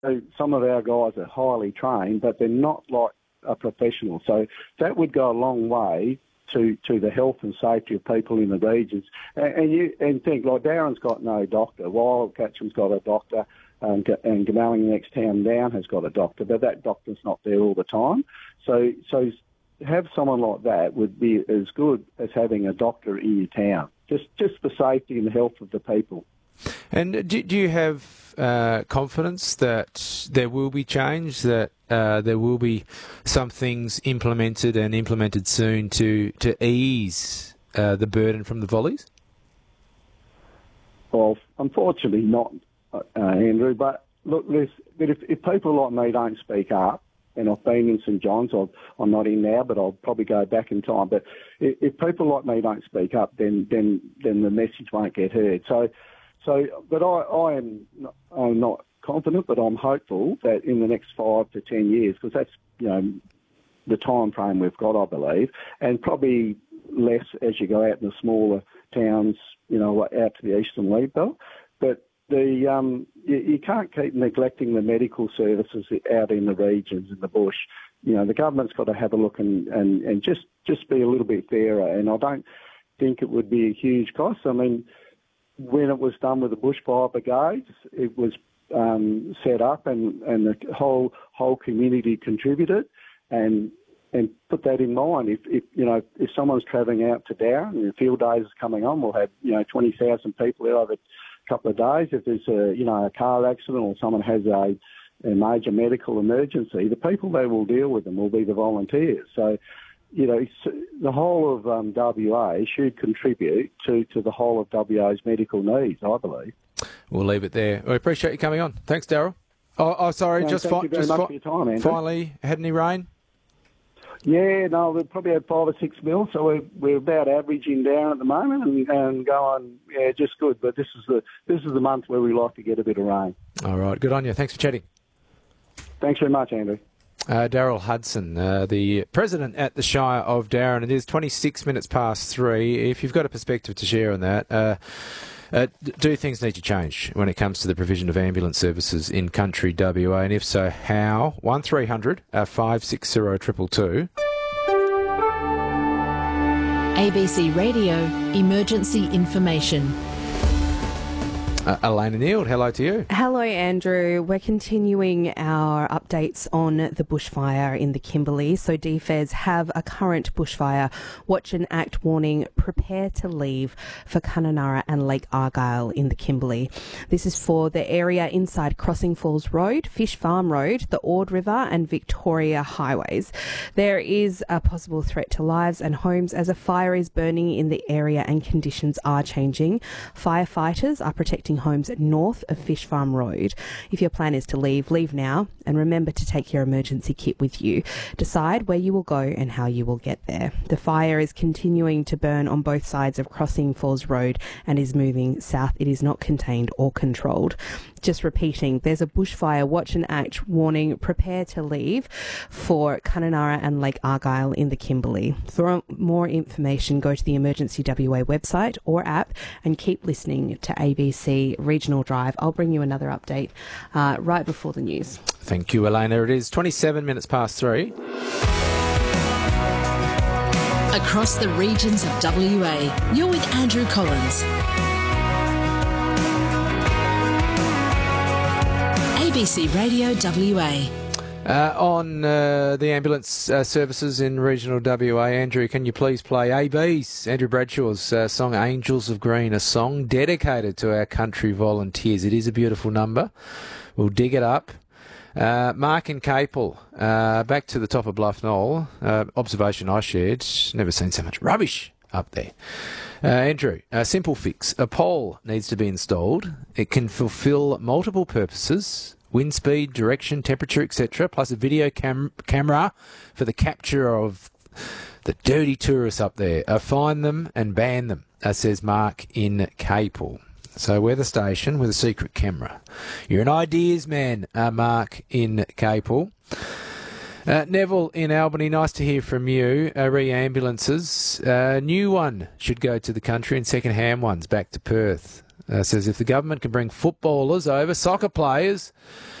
some of our guys are highly trained, but they're not like a professional. So that would go a long way to the health and safety of people in the regions. And think, like Darren's got no doctor, Wildcatcham's got a doctor, and Goomalling, the next town down, has got a doctor, but that doctor's not there all the time. So have someone like that would be as good as having a doctor in your town, just for safety and the health of the people. And do you have confidence that there will be change, that there will be some things implemented soon to ease the burden from the volleys? Well, unfortunately not, Andrew, but look, if people like me don't speak up, and I've been in St John's, I'm not in now, but I'll probably go back in time. But if people like me don't speak up, then the message won't get heard. But I'm not confident, but I'm hopeful that in the next 5 to 10 years, because that's the time frame we've got, I believe, and probably less as you go out in the smaller towns, out to the eastern Leadbelt. But you can't keep neglecting the medical services out in the regions, in the bush. The government's got to have a look and just be a little bit fairer. And I don't think it would be a huge cost. I mean, when it was done with the bushfire brigades, it was set up and the whole community contributed. And put that in mind. If someone's travelling out to Darren and the field days is coming on, we'll have 20,000 people there over a couple of days. If there's a car accident or someone has a major medical emergency, the people that will deal with them will be the volunteers. So, the whole of WA should contribute to the whole of WA's medical needs, I believe. We'll leave it there. We appreciate you coming on. Thanks, Daryl. Sorry, thank you very much for your time, Andrew. Finally, had any rain? Yeah, no, we've probably had 5 or 6 mil, so we're about averaging down at the moment and going, just good. But this is the month where we like to get a bit of rain. All right, good on you. Thanks for chatting. Thanks very much, Andrew. Daryl Hudson, the president at the Shire of Darren. It is 26 minutes past 3. If you've got a perspective to share on that, do things need to change when it comes to the provision of ambulance services in country WA? And if so, how? 1300 560 222. ABC Radio Emergency Information. Elena Neild, hello to you. Hello, Andrew. We're continuing our updates on the bushfire in the Kimberley. So DFES have a current bushfire watch and act warning, prepare to leave for Kununurra and Lake Argyle in the Kimberley. This is for the area inside Crossing Falls Road, Fish Farm Road, the Ord River and Victoria highways. There is a possible threat to lives and homes as a fire is burning in the area and conditions are changing. Firefighters are protecting homes north of Fish Farm Road. If your plan is to leave now, and remember to take your emergency kit with you. Decide where you will go and how you will get there. The fire is continuing to burn on both sides of Crossing Falls Road and is moving south. It is not contained or controlled. Just repeating, there's a bushfire watch and act warning, prepare to leave for Kununurra and Lake Argyle in the Kimberley. For more information, go to the Emergency WA website or app and keep listening to ABC Regional Drive. I'll bring you another update right before the news. Thank you, Elena. It is 27 minutes past 3. Across the regions of WA, you're with Andrew Collins. ABC Radio WA. On the ambulance services in regional WA, Andrew, can you please play AB's, Andrew Bradshaw's song Angels of Green, a song dedicated to our country volunteers. It is a beautiful number. We'll dig it up. Mark in Capel, back to the top of Bluff Knoll. Observation I shared, never seen so much rubbish up there. Andrew, a simple fix. A pole needs to be installed. It can fulfil multiple purposes: wind speed, direction, temperature, etc., plus a video camera for the capture of the dirty tourists up there. Find them and ban them, says Mark in Capel. So we're the station with a secret camera. You're an ideas man, Mark in Capel. Neville in Albany, nice to hear from you. Re-ambulances. New one should go to the country and second-hand ones back to Perth. Says if the government can bring footballers over, soccer players,